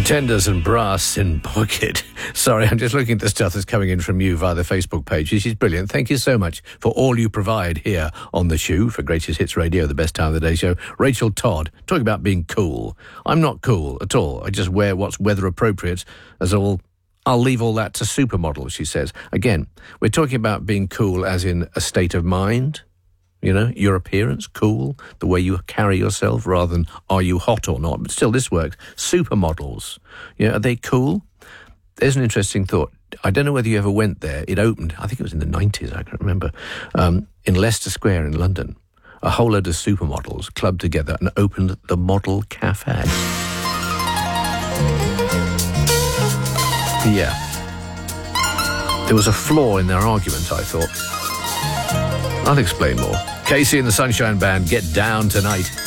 Pretenders and Brass in Pocket. Sorry, I'm just looking at the stuff that's coming in from you via the Facebook page. This is brilliant. Thank you so much for all you provide here on The Shoe for Greatest Hits Radio, the best time of the day show. Rachel Todd, talking about being cool. I'm not cool at all. I just wear what's weather appropriate as all. I'll leave all that to supermodels, she says. Again, we're talking about being cool as in a state of mind. You know, your appearance, cool, the way you carry yourself rather than are you hot or not. But still, this works. Supermodels, are they cool? There's an interesting thought. I don't know whether you ever went there. It opened, I think it was in the 90s, I can't remember, in Leicester Square in London. A whole load of supermodels clubbed together and opened the Model Cafe. Yeah. There was a flaw in their argument, I thought. I'll explain more. Casey and the Sunshine Band, Get Down Tonight.